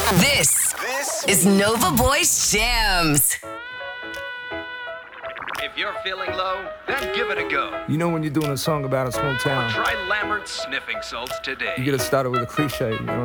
This is Nova Boys Jams. If you're feeling low, then give it a go. You know when you're doing a song about a small town, Try Lambert's sniffing salts today. you gotta start it with a cliche, you know?